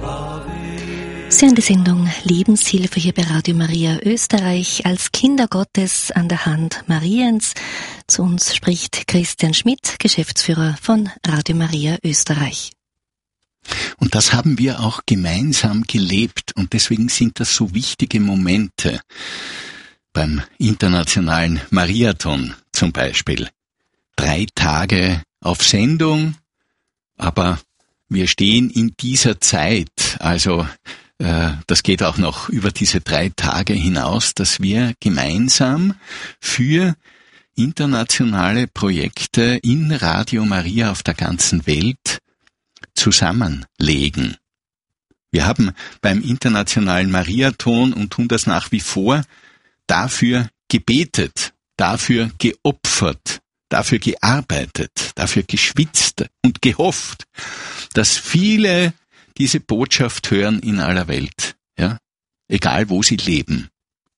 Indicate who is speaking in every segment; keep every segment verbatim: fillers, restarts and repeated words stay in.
Speaker 1: Sie hören die Sendung Lebenshilfe hier bei Radio Maria Österreich als Kinder Gottes an der Hand Mariens. Zu uns spricht Christian Schmidt, Geschäftsführer von Radio Maria Österreich.
Speaker 2: Und das haben wir auch gemeinsam gelebt und deswegen sind das so wichtige Momente. Beim internationalen Mariathon zum Beispiel. Drei Tage auf Sendung, aber wir stehen in dieser Zeit, also äh, das geht auch noch über diese drei Tage hinaus, dass wir gemeinsam für internationale Projekte in Radio Maria auf der ganzen Welt zusammenlegen. Wir haben beim internationalen Mariathon und tun das nach wie vor dafür gebetet, dafür geopfert, dafür gearbeitet, dafür geschwitzt und gehofft, dass viele diese Botschaft hören in aller Welt, ja, egal wo sie leben,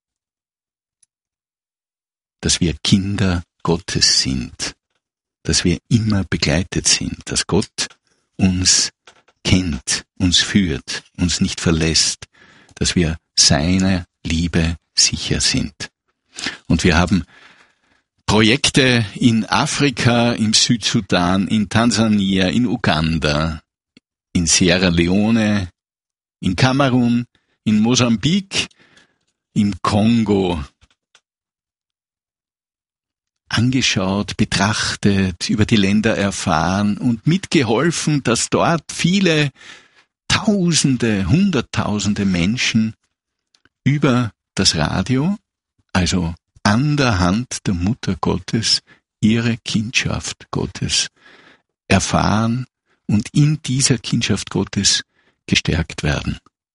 Speaker 2: dass wir Kinder Gottes sind, dass wir immer begleitet sind, dass Gott uns kennt, uns führt, uns nicht verlässt, dass wir seiner Liebe sicher sind. Und wir haben Projekte in Afrika, im Südsudan, in Tansania, in Uganda, in Sierra Leone, in Kamerun, in Mosambik, im Kongo angeschaut, betrachtet, über die Länder erfahren und mitgeholfen, dass dort viele Tausende, Hunderttausende Menschen über das Radio, also an der Hand der Mutter Gottes, ihre Kindschaft Gottes erfahren und in dieser Kindschaft Gottes gestärkt werden.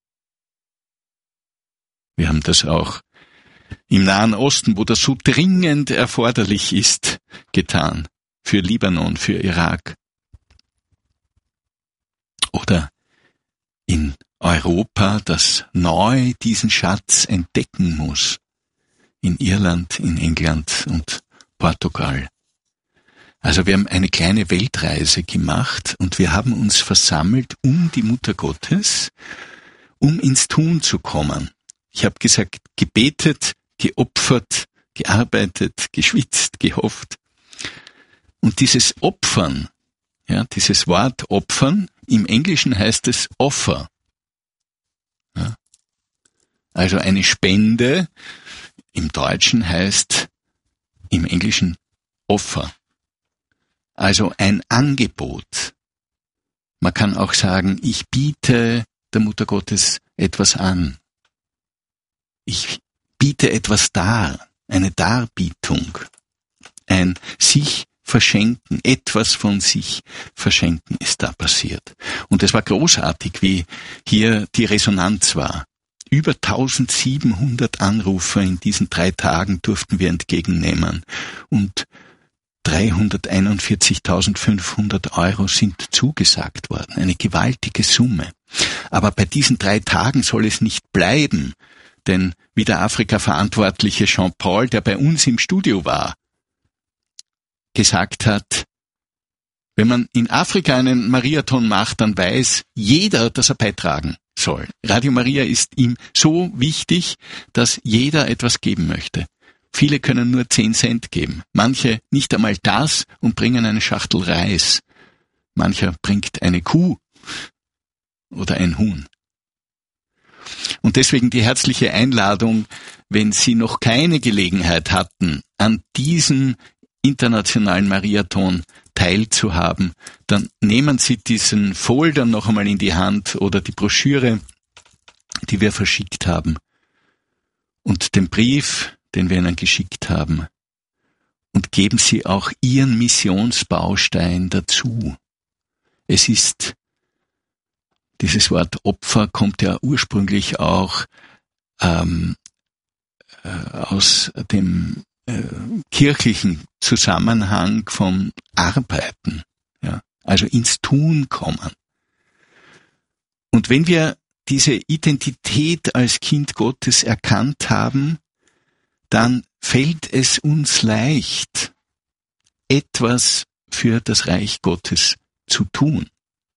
Speaker 2: Wir haben das auch im Nahen Osten, wo das so dringend erforderlich ist, getan. Für Libanon, für Irak. Oder in Europa, das neu diesen Schatz entdecken muss. In Irland, in England und Portugal. Also wir haben eine kleine Weltreise gemacht und wir haben uns versammelt um die Mutter Gottes, um ins Tun zu kommen. Ich habe gesagt, gebetet, geopfert, gearbeitet, geschwitzt, gehofft. Und dieses Opfern, ja, dieses Wort Opfern, im Englischen heißt es Offer. Ja. Also eine Spende, im Deutschen heißt im Englischen Offer. Also ein Angebot. Man kann auch sagen, ich biete der Mutter Gottes etwas an. Ich biete etwas dar, eine Darbietung, ein sich verschenken, etwas von sich verschenken ist da passiert. Und es war großartig, wie hier die Resonanz war. Über eintausendsiebenhundert Anrufer in diesen drei Tagen durften wir entgegennehmen und dreihunderteinundvierzigtausendfünfhundert Euro sind zugesagt worden, eine gewaltige Summe. Aber bei diesen drei Tagen soll es nicht bleiben, denn wie der Afrika-Verantwortliche Jean-Paul, der bei uns im Studio war, gesagt hat, wenn man in Afrika einen Mariathon macht, dann weiß jeder, dass er beitragen soll. Radio Maria ist ihm so wichtig, dass jeder etwas geben möchte. Viele können nur zehn Cent geben, manche nicht einmal das und bringen eine Schachtel Reis. Mancher bringt eine Kuh oder ein Huhn. Und deswegen die herzliche Einladung, wenn Sie noch keine Gelegenheit hatten, an diesem internationalen Mariathon teilzuhaben, dann nehmen Sie diesen Folder noch einmal in die Hand oder die Broschüre, die wir verschickt haben und den Brief, den wir Ihnen geschickt haben, und geben Sie auch Ihren Missionsbaustein dazu. Es ist, dieses Wort Opfer kommt ja ursprünglich auch ähm, äh, aus dem äh, kirchlichen Zusammenhang vom Arbeiten, ja, also ins Tun kommen. Und wenn wir diese Identität als Kind Gottes erkannt haben, dann fällt es uns leicht, etwas für das Reich Gottes zu tun.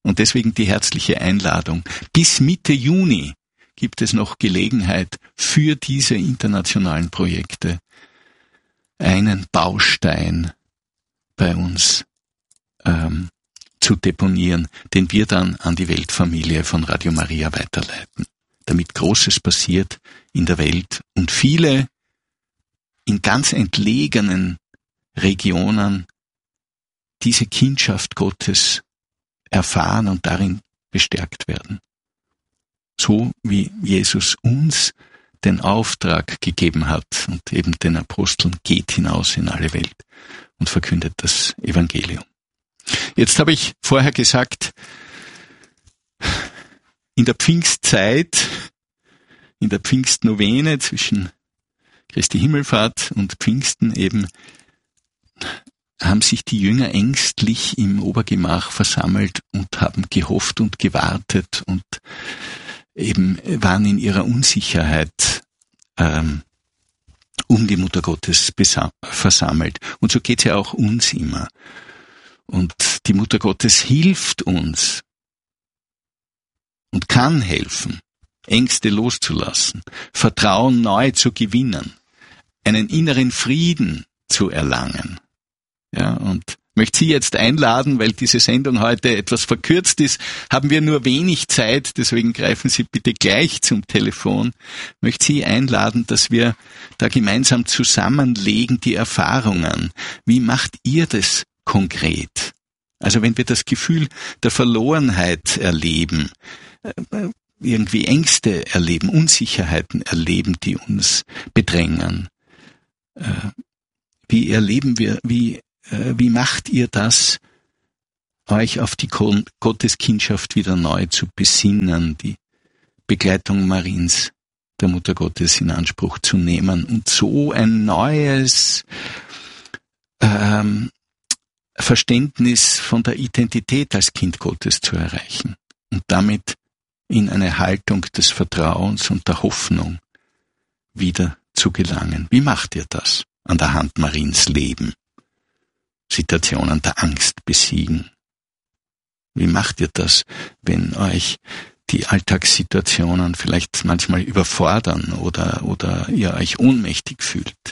Speaker 2: Und deswegen die herzliche Einladung. Bis Mitte Juni gibt es noch Gelegenheit für diese internationalen Projekte, einen Baustein bei uns ähm, zu deponieren, den wir dann an die Weltfamilie von Radio Maria weiterleiten, damit Großes passiert in der Welt und viele in ganz entlegenen Regionen diese Kindschaft Gottes erfahren und darin bestärkt werden. So wie Jesus uns den Auftrag gegeben hat und eben den Aposteln, geht hinaus in alle Welt und verkündet das Evangelium. Jetzt habe ich vorher gesagt, in der Pfingstzeit, in der Pfingstnovene zwischen Christi Himmelfahrt und Pfingsten eben, haben sich die Jünger ängstlich im Obergemach versammelt und haben gehofft und gewartet und eben waren in ihrer Unsicherheit ähm, um die Mutter Gottes besa- versammelt. Und so geht's ja auch uns immer. Und die Mutter Gottes hilft uns und kann helfen, Ängste loszulassen, Vertrauen neu zu gewinnen, einen inneren Frieden zu erlangen. Ja, und möchte Sie jetzt einladen, weil diese Sendung heute etwas verkürzt ist, haben wir nur wenig Zeit, deswegen greifen Sie bitte gleich zum Telefon. Möchte Sie einladen, dass wir da gemeinsam zusammenlegen die Erfahrungen. Wie macht ihr das konkret? Also wenn wir das Gefühl der Verlorenheit erleben, irgendwie Ängste erleben, Unsicherheiten erleben, die uns bedrängen, wie erleben wir, wie Wie macht ihr das, euch auf die Gotteskindschaft wieder neu zu besinnen, die Begleitung Mariens, der Mutter Gottes, in Anspruch zu nehmen und so ein neues ähm, Verständnis von der Identität als Kind Gottes zu erreichen und damit in eine Haltung des Vertrauens und der Hoffnung wieder zu gelangen? Wie macht ihr das an der Hand Mariens Leben? Situationen der Angst besiegen. Wie macht ihr das, wenn euch die Alltagssituationen vielleicht manchmal überfordern oder, oder ihr euch ohnmächtig fühlt?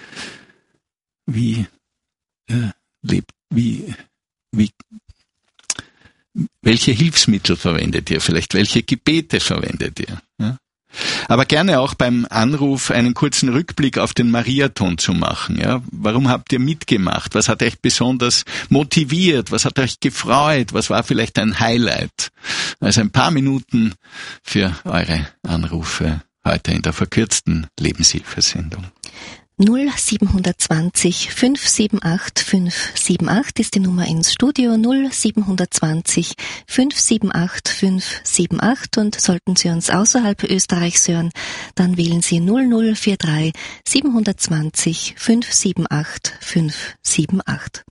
Speaker 2: Wie äh, lebt, wie, wie, welche Hilfsmittel verwendet ihr? Vielleicht welche Gebete verwendet ihr? Ja? Aber gerne auch beim Anruf einen kurzen Rückblick auf den Mariathon zu machen. Ja, warum habt ihr mitgemacht? Was hat euch besonders motiviert? Was hat euch gefreut? Was war vielleicht ein Highlight? Also ein paar Minuten für eure Anrufe heute in der verkürzten Lebenshilfesendung.
Speaker 1: null sieben zwei null fünf sieben acht fünf sieben acht ist die Nummer ins Studio, null sieben zwei null fünf sieben acht fünf sieben acht, und sollten Sie uns außerhalb Österreichs hören, dann wählen Sie null null vier drei sieben zwei null fünf sieben acht fünf sieben acht.